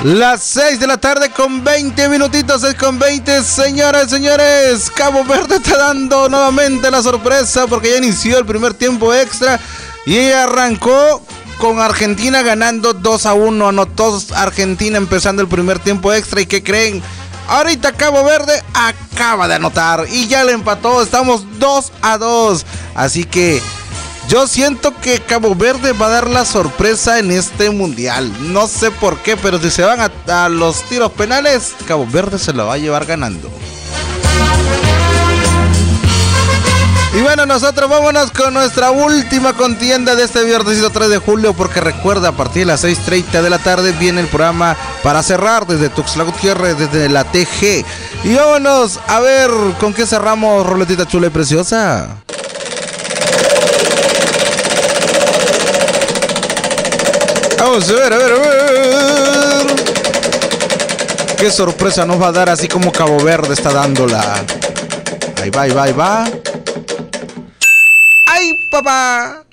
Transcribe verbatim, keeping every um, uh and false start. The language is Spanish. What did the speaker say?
Las seis de la tarde con veinte minutitos, seis con veinte, señoras y señores. Cabo Verde está dando nuevamente la sorpresa porque ya inició el primer tiempo extra y arrancó con Argentina ganando dos a uno. Anotó Argentina empezando el primer tiempo extra. ¿Y qué creen? Ahorita Cabo Verde acaba de anotar y ya le empató. Estamos dos a dos. Así que yo siento que Cabo Verde va a dar la sorpresa en este mundial. No sé por qué, pero si se van a, a los tiros penales, Cabo Verde se lo va a llevar ganando. Y bueno, nosotros vámonos con nuestra última contienda de este viernes tres de julio, porque recuerda, a partir de las seis treinta de la tarde viene el programa para cerrar desde Tuxtla Gutiérrez, desde la T G. Y vámonos a ver con qué cerramos, roletita chula y preciosa. Vamos a ver, a ver, a ver. Qué sorpresa nos va a dar, así como Cabo Verde está dándola. Ahí va, ahí va, ahí va. ¡Ay, papá!